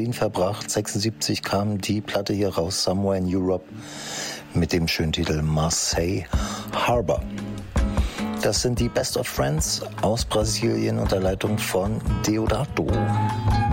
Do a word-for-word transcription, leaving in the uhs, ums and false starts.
Berlin verbracht. sechsundsiebzig kam die Platte hier raus, Somewhere in Europe, mit dem schönen Titel Marseille Harbor. Das sind die Best of Friends aus Brasilien unter Leitung von Deodato.